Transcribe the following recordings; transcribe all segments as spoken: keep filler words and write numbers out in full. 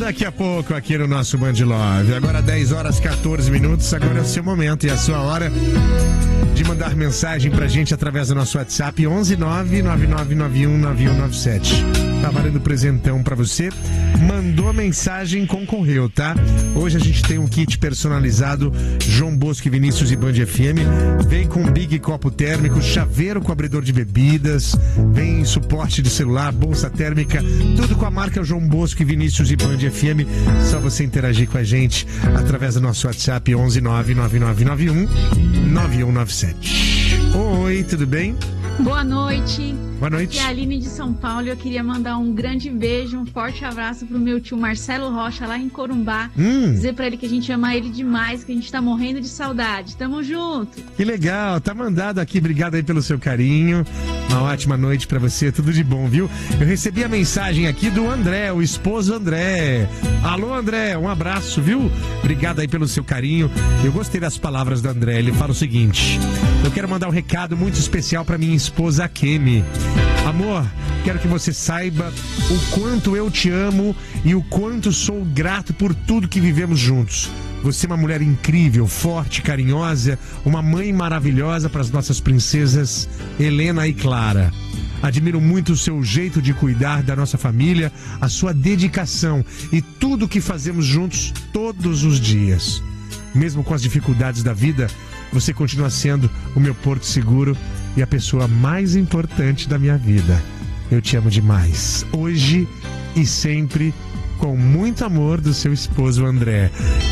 daqui a pouco aqui no nosso Band Love. Agora dez horas e quatorze minutos, agora é o seu momento e a sua hora de mandar mensagem pra gente através do nosso WhatsApp onze nove nove nove nove um nove um nove sete. Tá valendo presentão pra você. Mandou mensagem, concorreu, tá? Hoje a gente tem um kit personalizado João Bosco e Vinícius e Band F M. Vem com Big Copo Térmico, chaveiro com abridor de bebidas, vem suporte de celular, bolsa térmica, tudo com a marca João Bosco e Vinícius e Band F M. Só você interagir com a gente através do nosso WhatsApp onze nove nove nove nove um nove um nove sete. Oi, tudo bem? Boa noite. Boa noite. Aqui é a Aline de São Paulo. Eu queria mandar um grande beijo, um forte abraço pro meu tio Marcelo Rocha, lá em Corumbá. Hum. Dizer pra ele que a gente ama ele demais, que a gente tá morrendo de saudade. Tamo junto. Que legal, tá mandado aqui. Obrigado aí pelo seu carinho. Uma ótima noite pra você, tudo de bom, viu? Eu recebi a mensagem aqui do André, o esposo André. Alô, André, um abraço, viu? Obrigado aí pelo seu carinho. Eu gostei das palavras do André. Ele fala o seguinte: eu quero mandar um recado muito especial pra minha esposa Kemi. Amor, quero que você saiba o quanto eu te amo e o quanto sou grato por tudo que vivemos juntos. Você é uma mulher incrível, forte, carinhosa, uma mãe maravilhosa para as nossas princesas Helena e Clara. Admiro muito o seu jeito de cuidar da nossa família, a sua dedicação e tudo que fazemos juntos todos os dias. Mesmo com as dificuldades da vida, você continua sendo o meu porto seguro e a pessoa mais importante da minha vida. Eu te amo demais, hoje e sempre, com muito amor, do seu esposo André.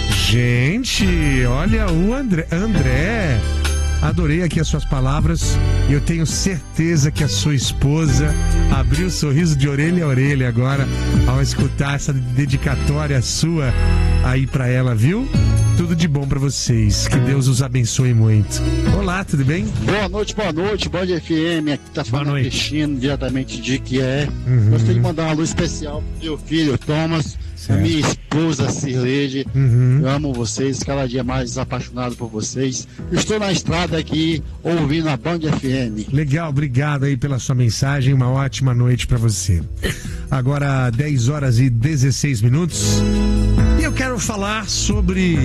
Gente, olha o André. André, adorei aqui as suas palavras e eu tenho certeza que a sua esposa abriu o sorriso de orelha a orelha agora ao escutar essa dedicatória sua aí pra ela, viu? Tudo de bom pra vocês, que Deus os abençoe muito. Olá, tudo bem? Boa noite, boa noite, Band F M, aqui tá falando Cristina, diretamente de que é. Uhum. Gostaria de mandar uma luz especial pro meu filho Thomas, a minha esposa Cirleide. Uhum. Eu amo vocês, cada dia mais apaixonado por vocês. Estou na estrada aqui, ouvindo a Band F M. Legal, obrigado aí pela sua mensagem, uma ótima noite pra você. Agora dez horas e dezesseis minutos. E eu quero falar sobre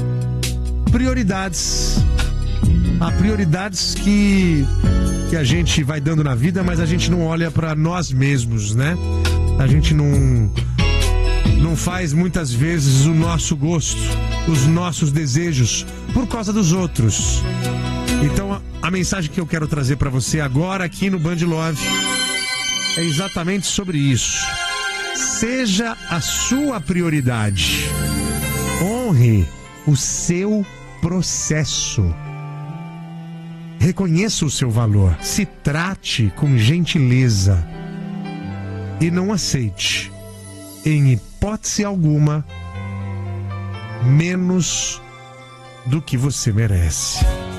prioridades. Há prioridades que, que a gente vai dando na vida, mas a gente não olha pra nós mesmos, né? A gente não, não faz muitas vezes o nosso gosto, os nossos desejos, por causa dos outros. Então a, a mensagem que eu quero trazer pra você agora aqui no Band Love é exatamente sobre isso. Seja a sua prioridade. Honre o seu processo. Reconheça o seu valor. Se trate com gentileza. E não aceite, em hipótese alguma, menos do que você merece.